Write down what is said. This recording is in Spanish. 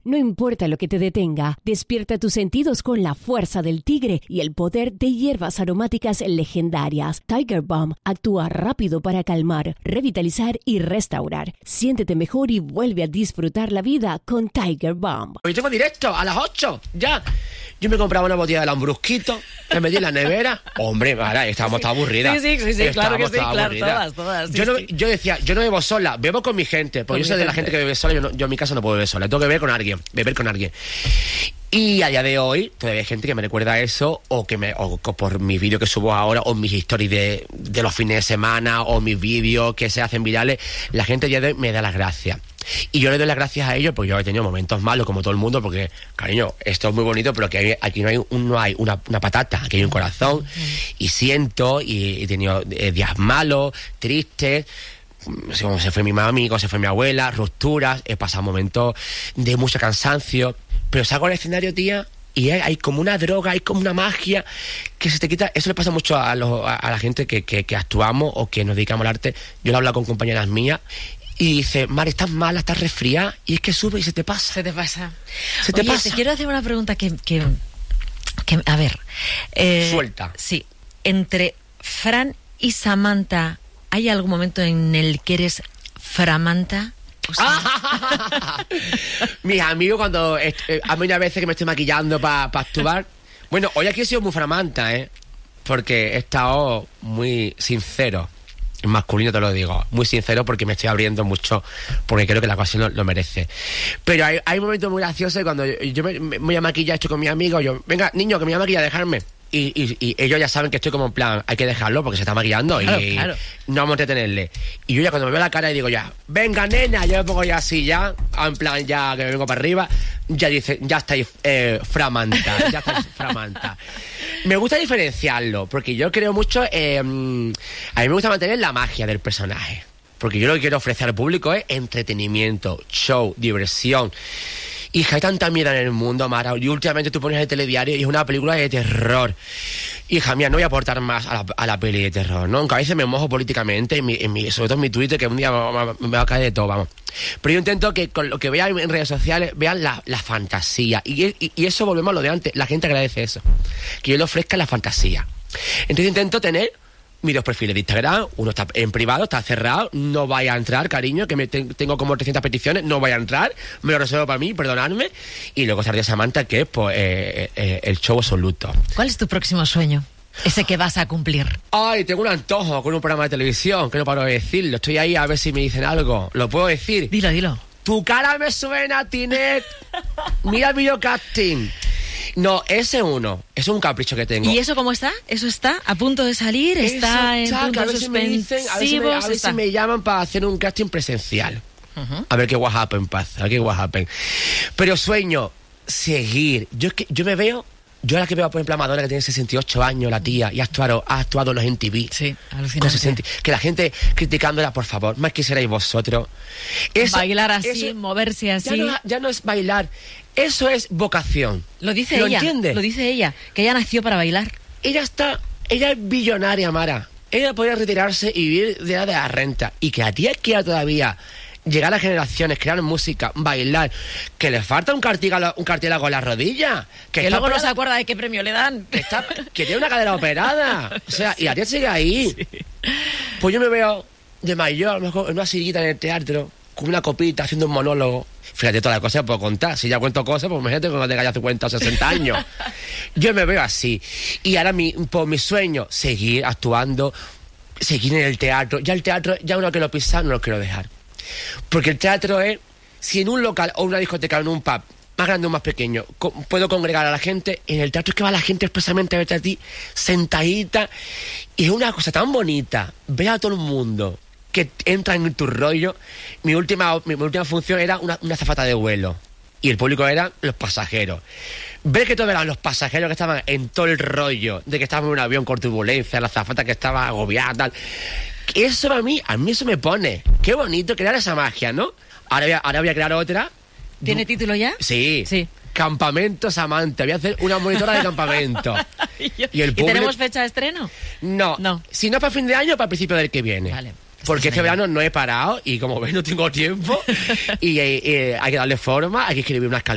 No importa lo que te detenga, despierta tus sentidos con la fuerza del tigre y el poder de hierbas aromáticas legendarias. Tiger Balm actúa rápido para calmar, revitalizar y restaurar. Siéntete mejor y vuelve a disfrutar la vida con Tiger Balm. Hoy tengo directo a las 8, ya. Yo me compraba una botella de Lambrusquito, me metí en la nevera. Hombre, ahora estábamos tan aburridas. Sí, claro que sí, claro, todas. Yo decía, yo no bebo sola, bebo con mi gente, porque yo soy de la gente que bebe sola, yo en mi casa no puedo beber sola, tengo que beber con alguien. Y a día de hoy todavía hay gente que me recuerda eso, o por mis vídeos que subo ahora, o mis stories de los fines de semana, o mis vídeos que se hacen virales, la gente a día de hoy me da las gracias. Y yo le doy las gracias a ellos porque yo he tenido momentos malos como todo el mundo, porque, cariño, esto es muy bonito, pero que aquí no hay una patata, aquí hay un corazón, y siento, y he tenido días malos, tristes, como se fue mi mami, como se fue mi abuela, rupturas, he pasado momentos de mucho cansancio, pero salgo al escenario, tía, y hay como una droga, hay como una magia que se te quita. Eso le pasa mucho a la gente que actuamos o que nos dedicamos al arte. Yo lo he hablado con compañeras mías y dice, Mar, estás mala, estás resfriada, y es que sube y se te pasa. Se te pasa. Oye, te quiero hacer una pregunta que a ver. Suelta. Sí. Entre Fran y Samantha, ¿hay algún momento en el que eres Framanta? O sea... Mis amigos, cuando a mí una vez que me estoy maquillando para actuar. Bueno, hoy aquí he sido muy Framanta, porque he estado muy sincero. En masculino te lo digo, muy sincero, porque me estoy abriendo mucho, porque creo que la ocasión lo merece. Pero hay momentos muy graciosos cuando yo me voy a maquillar, estoy con mis amigos, yo, venga, niño, que me voy a maquillar, dejarme. Y ellos ya saben que estoy como en plan, hay que dejarlo porque se está maquillando, claro. No vamos a entretenerle. Y yo ya cuando me veo la cara y digo ya, venga, nena, yo me pongo ya así, ya, en plan, ya que me vengo para arriba, ya dice, ya estáis Framanta. Me gusta diferenciarlo, porque yo creo mucho, a mí me gusta mantener la magia del personaje, porque yo lo que quiero ofrecer al público es entretenimiento, show, diversión. Hija, hay tanta mierda en el mundo, Mara, y últimamente tú pones el telediario y es una película de terror. Hija mía, no voy a aportar más a la peli de terror, ¿no? Aunque a veces me mojo políticamente, sobre todo en mi Twitter, que un día me va a caer de todo, vamos. Pero yo intento que con lo que vean en redes sociales, vean la fantasía. Y eso, volvemos a lo de antes, la gente agradece eso. Que yo le ofrezca la fantasía. Entonces intento tener mis dos perfiles de Instagram, uno está en privado, está cerrado, no vaya a entrar, cariño, que tengo como 300 peticiones, no vaya a entrar, me lo reservo para mí, perdonadme. Y luego está de Samantha, que es pues el show absoluto. ¿Cuál es tu próximo sueño? Ese que vas a cumplir. Ay, tengo un antojo con un programa de televisión, que no paro de decirlo, estoy ahí a ver si me dicen algo. ¿Lo puedo decir? Dilo. Tu cara me suena, Tinet. Mira el videocasting. No, ese uno, es un capricho que tengo. ¿Y eso cómo está? ¿Eso está a punto de salir? ¿Está en puntos suspensivos? A ver si me llaman para hacer un casting presencial. A ver qué what happen pasa, a ver qué what happen. Pero sueño seguir. Yo me veo, yo ahora que veo, por ejemplo, a Madonna, que tiene 68 años, la tía, y ha actuado en los MTV. Sí, alucinante. Que la gente criticándola, por favor, más quisierais vosotros. Bailar así, moverse así. Ya no es bailar. Eso es vocación. Lo dice ella. ¿Lo entiendes? Lo dice ella, que ella nació para bailar. Ella es billonaria, Mara. Ella podría retirarse y vivir de la renta. Y que a ti quiera todavía llegar a generaciones, crear música, bailar, que le falta un cartílago en la rodilla. Que luego no se acuerda de qué premio le dan. Que tiene una cadera operada. O sea, y a ti sigue ahí. Sí. Pues yo me veo de mayor, a lo mejor en una sillita en el teatro, con una copita, haciendo un monólogo. Fíjate, todas las cosas que puedo contar. Si ya cuento cosas, pues imagínate cuando tenga ya 50 o 60 años. Yo me veo así. Y ahora mi sueño, seguir actuando, seguir en el teatro. Ya el teatro, ya una que lo pisa, no lo quiero dejar. Porque el teatro es, si en un local o una discoteca o en un pub, más grande o más pequeño, puedo congregar a la gente, en el teatro es que va la gente expresamente a verte a ti, sentadita. Y es una cosa tan bonita, ver a todo el mundo que entra en tu rollo. Mi última función era una azafata de vuelo y el público eran los pasajeros. Ver que todos eran los pasajeros que estaban en todo el rollo de que estaban en un avión con turbulencia, la azafata que estaba agobiada, tal. Eso a mí eso me pone. Qué bonito crear esa magia, ¿no? Ahora voy a crear otra. ¿Tiene título ya? Sí. Campamento Samantha. Voy a hacer una monitora de campamento. ¿Y tenemos fecha de estreno? No. Si no para fin de año, para principio del que viene. Vale. Porque este verano no he parado y como ves no tengo tiempo y hay que darle forma, hay que escribir unas